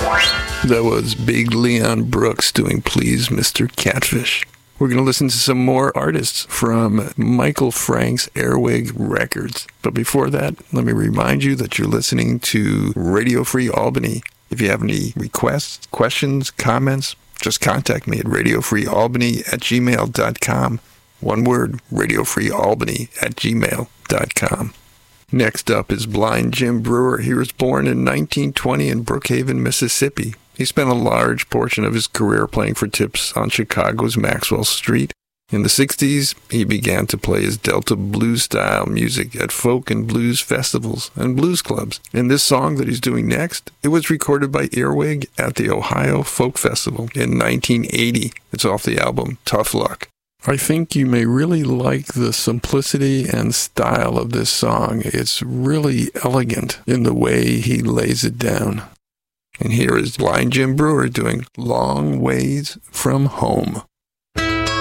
That was Big Leon Brooks doing Please Mr. Catfish. We're going to listen to some more artists from Michael Frank's Airwig Records. But before that, let me remind you that you're listening to Radio Free Albany. If you have any requests, questions, comments, just contact me at radiofreealbany@gmail.com. One word, radiofreealbany@gmail.com. Next up is Blind Jim Brewer. He was born in 1920 in Brookhaven, Mississippi. He spent a large portion of his career playing for tips on Chicago's Maxwell Street. In the 60s, he began to play his Delta blues-style music at folk and blues festivals and blues clubs. And this song that he's doing next, it was recorded by Earwig at the Ohio Folk Festival in 1980. It's off the album Tough Luck. I think you may really like the simplicity and style of this song. It's really elegant in the way he lays it down. And here is Blind Jim Brewer doing Long Ways from Home.